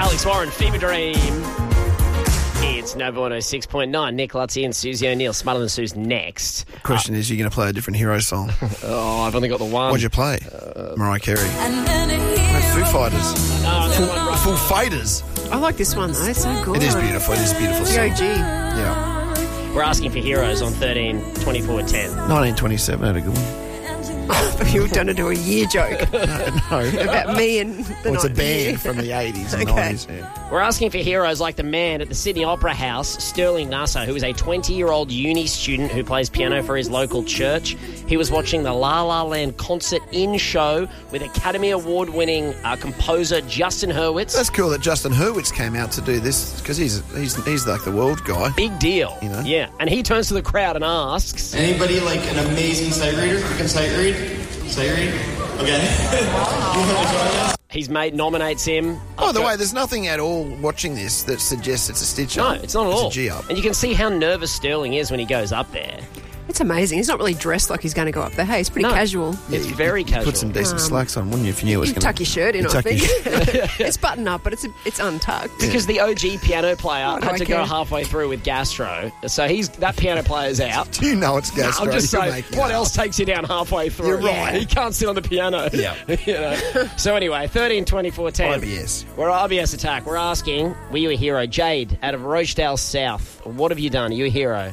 Alex Warren, Fever Dream. It's Nova 106.9. Nick Lutzy and Susie O'Neill. Smarter Than Sue's next. Question is, you're going to play a different hero song. Oh, I've only got the one. What'd you play? Mariah Carey. Foo Fighters. Full Fighters. I like this one, though. It's so good. It is beautiful. It is a beautiful The song. OG. Yeah. We're asking for heroes on 13 24 10. 1927 had a good one. You were going to do a year joke No. about me and the Well, it's a 90s. band from the 80s and Okay. 90s. Yeah. We're asking for heroes like the man at the Sydney Opera House, Sterling Nasser, who is a 20-year-old uni student who plays piano for his local church. He was watching the La La Land concert in show with Academy Award-winning composer Justin Hurwitz. That's cool that Justin Hurwitz came out to do this because he's like the world guy. Big deal. You know? Yeah. And he turns to the crowd and asks... Anybody like an amazing sight reader who can sight read? Sight read? Okay. You want to join us? His mate nominates him. By the way, there's nothing at all watching this that suggests it's a stitch No, up. it's not at all. It's a G up. And you can see how nervous Sterling is when he goes up there. It's amazing. He's not really dressed like he's going to go up there. Hey, he's pretty No. casual. It's you- very you casual. Put some decent slacks on, wouldn't you, if you knew it was You going to... tuck your shirt in, I think. It's buttoned up, but it's untucked. Because the OG piano player Why do had I to go care? halfway through with gastro. So that piano player's out. Do you know it's gastro? I'm just You're saying, making what it up. else takes you down halfway through? You're right. He can't sit on the piano. Yeah. You know? So anyway, 13 24 10. IBS. We're RBS Attack. We're asking, were you a hero? Jade, out of Rochdale South, what have you done? Are you a hero?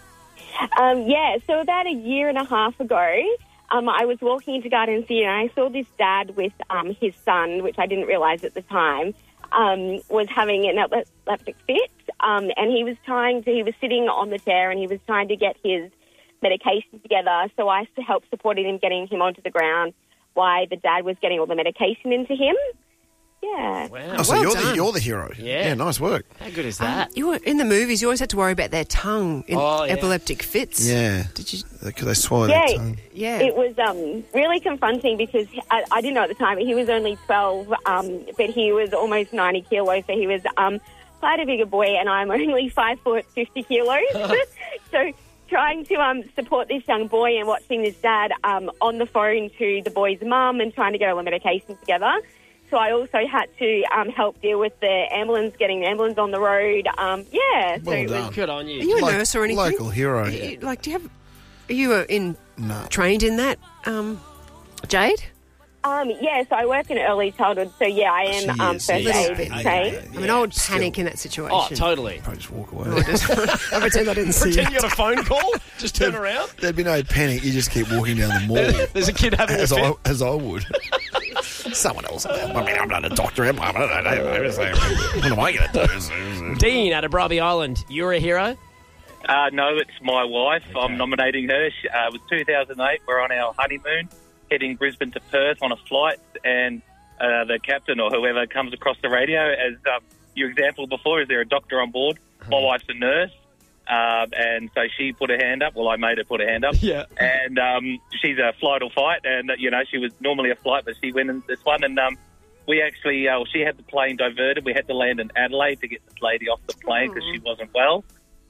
So about a year and a half ago, I was walking into Garden City and I saw this dad with his son, which I didn't realise at the time, was having an epileptic fit, and he was sitting on the chair and he was trying to get his medication together. So I helped supported him getting him onto the ground while the dad was getting all the medication into him. Yeah. Wow. Oh, so Well done. you're the hero. Yeah. Nice work. How good is that? You were in the movies. You always had to worry about their tongue in Oh, yeah. epileptic fits. Yeah. Did you? Because they swallow Yeah. their tongue. Yeah. It was really confronting because I didn't know at the time, but he was only 12, but he was almost 90 kilos, so he was quite a bigger boy, and I'm only 5 foot 50 kilos. So trying to support this young boy and watching this dad on the phone to the boy's mum and trying to get all the medication together. So I also had to help deal with the ambulance, getting the ambulance on the road. Well it was done. Good on Are you. you a nurse or anything? Local hero. Like, do you have? Are you No. trained in that, Jade? so I work in early childhood, so yeah, I am She is, first yeah. aid Yeah. trained. I mean, I would still. panic in that situation. Oh, totally. Probably just walk away. I pretend I didn't see Pretend it. you got a phone call, just turn around. There'd be no panic. You just keep walking down the mall. There's a kid having a as fit. I would. Someone else. I mean, I'm not a doctor. What am I going to do? Dean, out of Bribie Island, you're a hero? No, it's my wife. I'm nominating her. It was 2008. We're on our honeymoon, heading Brisbane to Perth on a flight, and the captain or whoever comes across the radio as your example before, is there a doctor on board? My wife's a nurse, and so she put her hand up. Well, I made her put her hand up. Yeah. And she's a flight or fight, and, she was normally a flight, but she went in this one, and we actually, she had the plane diverted. We had to land in Adelaide to get this lady off the plane because she wasn't well.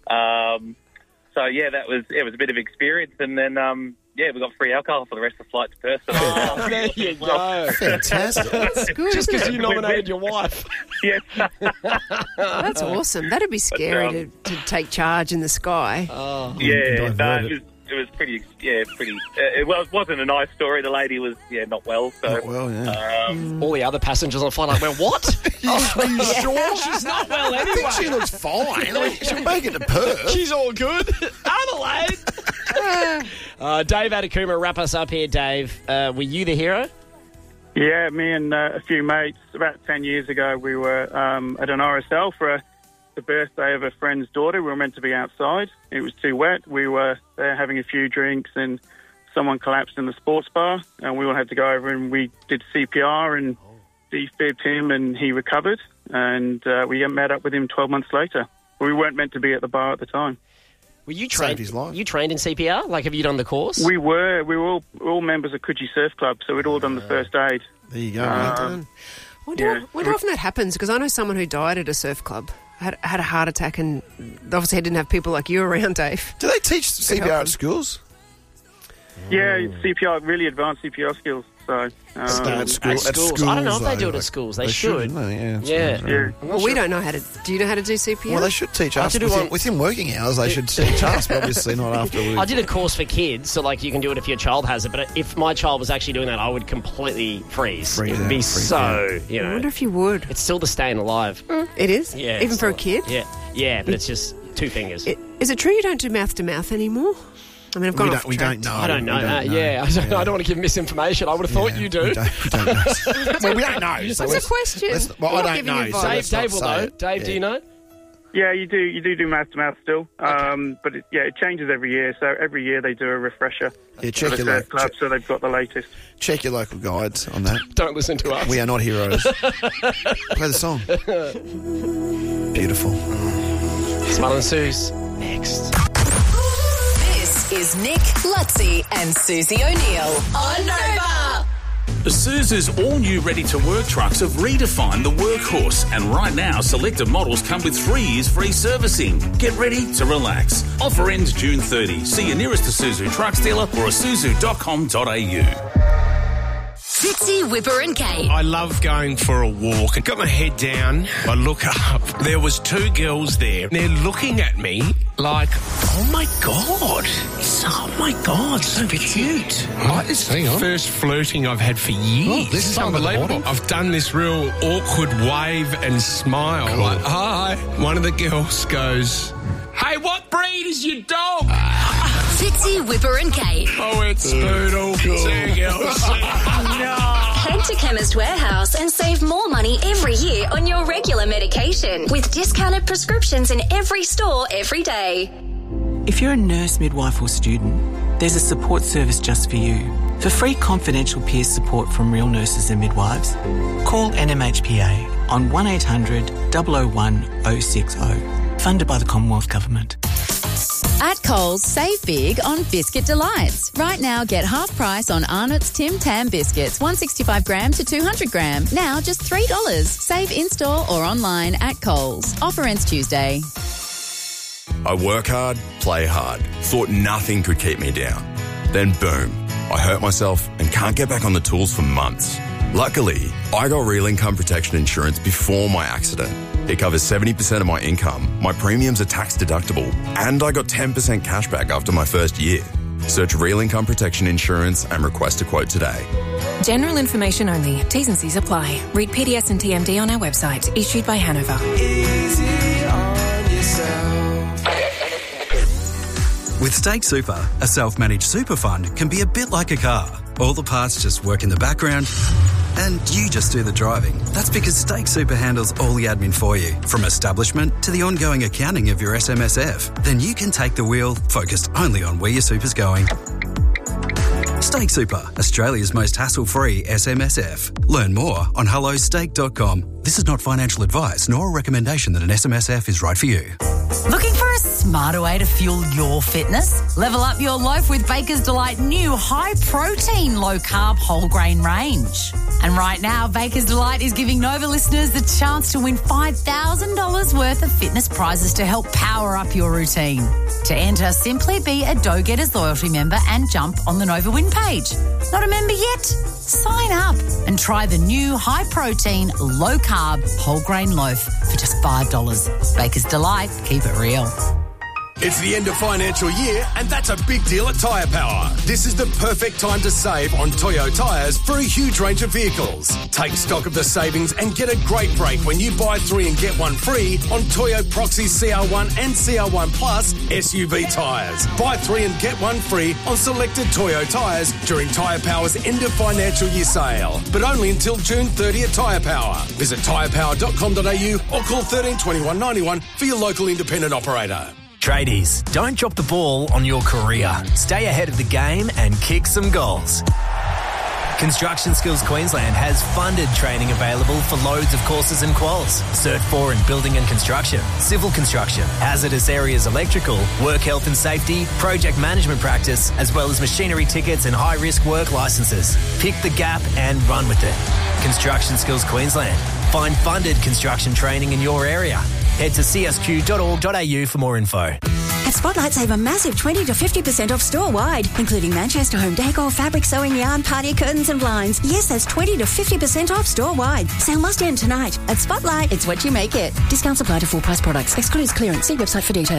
It was a bit of experience, and then we got free alcohol for the rest of the flight to Perth. So Oh, there you go. Fantastic. That's good. Just isn't because it? you nominated your wife. yes. That's awesome. That'd be scary to take charge in the sky. Diverted. It was pretty. It wasn't a nice story. The lady was not well. So Not well, yeah. All the other passengers on the flight like, well, what? Are you sure? She's not well I think anyway. she looks fine. I mean, she'll make it to Perth. She's all good. Adelaide. Dave Adekuma, wrap us up here, Dave. Were you the hero? Yeah, me and a few mates, about 10 years ago, we were at an RSL for the birthday of a friend's daughter. We were meant to be outside. It was too wet. We were there having a few drinks and someone collapsed in the sports bar, and we all had to go over and we did CPR and defibbed him, and he recovered, and we met up with him 12 months later. We weren't meant to be at the bar at the time. Were you Saved trained? his life. You trained in CPR? Like, have you done the course? We were all members of Coogee Surf Club, so we'd all done the first aid. There you go, mate. I wonder often that happens, because I know someone who died at a surf club, had a heart attack, and obviously didn't have people like you around, Dave. Do they teach CPR at schools? Yeah, CPR, really advanced CPR skills. So, At schools. I don't know if they do it though, at schools. They should. No, yeah. yeah. Well, we don't know how to... Do you know how to do CPR? Well, they should teach us. to do one- Within working hours, they should teach us, but obviously not after we... I did a course for kids, so like you can do it if your child has it. But if my child was actually doing that, I would completely freeze. It would be so, you I know. wonder if you would. It's still the staying alive. It is? Yeah, Even it's for a not- kid? Yeah, but it's just 2 fingers. Is it true you don't do mouth-to-mouth anymore? I mean, I've gone off we track. don't know. I don't know We that. know. Yeah, I don't want to give misinformation. I would have thought you do. We don't know. Well, we don't know. So It's a question. well, We're I not don't giving know. you So advice. Dave will know. Dave, do you know? Yeah, you do mouth-to-mouth still. But it changes every year. So every year they do a refresher. Yeah, check for your the local, club, so they've got the latest. check your local guides on that. Don't listen to us. We are not heroes. Play the song. Beautiful. Smile and Suze. Next. This is Nick, Lutzi, and Susie O'Neill on Nova. Isuzu's all-new ready-to-work trucks have redefined the workhorse, and right now, selected models come with 3 years free servicing. Get ready to relax. Offer ends June 30. See your nearest Isuzu Trucks dealer or isuzu.com.au. Fitzy, Whipper and Kate. I love going for a walk. I got my head down. I look up. There was 2 girls there. They're looking at me like, oh my God. Oh my God, so cute. It's the first flirting I've had for years. This is unbelievable. I've done this real awkward wave and smile. Like, hi. One of the girls goes, hey, what breed is your dog? Fitzy, Whipper and Kate. Oh, it's Spoodle. See you, girls. Head to Chemist Warehouse and save more money every year on your regular medication with discounted prescriptions in every store every day. If you're a nurse, midwife or student, there's a support service just for you. For free confidential peer support from real nurses and midwives, call NMHPA on 1800 001 060, funded by the Commonwealth Government. At Coles, save big on Biscuit Delights. Right now, get half price on Arnott's Tim Tam biscuits, 165 gram to 200 gram. Now just $3. Save in-store or online at Coles. Offer ends Tuesday. I work hard, play hard. Thought nothing could keep me down. Then boom, I hurt myself and can't get back on the tools for months. Luckily, I got Real Income Protection Insurance before my accident. It covers 70% of my income, my premiums are tax deductible, and I got 10% cash back after my first year. Search Real Income Protection Insurance and request a quote today. General information only. T's and C's apply. Read PDS and TMD on our website. Issued by Hanover. Easy on yourself. With Stake Super, a self-managed super fund can be a bit like a car. All the parts just work in the background and you just do the driving. That's because Stake Super handles all the admin for you, from establishment to the ongoing accounting of your SMSF. Then you can take the wheel, focused only on where your super's going. Stake Super, Australia's most hassle-free SMSF. Learn more on hellostake.com. This is not financial advice nor a recommendation that an SMSF is right for you. Looking for a smarter way to fuel your fitness? Level up your loaf with Baker's Delight new high-protein, low-carb, whole-grain range. And right now, Baker's Delight is giving Nova listeners the chance to win $5,000 worth of fitness prizes to help power up your routine. To enter, simply be a Dough Getters loyalty member and jump on the Nova Win page. Not a member yet? Sign up and try the new high-protein, low-carb, whole-grain loaf for just $5. Baker's Delight. Keep it real. It's the end of financial year, and that's a big deal at Tyre Power. This is the perfect time to save on Toyo tyres for a huge range of vehicles. Take stock of the savings and get a great break when you buy 3 and get 1 free on Toyo Proxy CR1 and CR1 Plus SUV tyres. Buy 3 and get 1 free on selected Toyo tyres during Tyre Power's end of financial year sale, but only until June 30 at Tyre Power. Visit tyrepower.com.au or call 13 21 91 for your local independent operator. Tradies, don't drop the ball on your career. Stay ahead of the game and kick some goals. Construction Skills Queensland has funded training available for loads of courses and quals. Cert 4 in building and construction, civil construction, hazardous areas electrical, work health and safety, project management practice, as well as machinery tickets and high-risk work licenses. Pick the gap and run with it. Construction Skills Queensland. Find funded construction training in your area. Head to csq.org.au for more info. At Spotlight, save a massive 20 to 50% off store-wide, including Manchester home decor, fabric sewing yarn, party curtains and blinds. Yes, that's 20 to 50% off store-wide. Sale must end tonight. At Spotlight, it's what you make it. Discounts apply to full-price products. Excludes clearance. See website for details.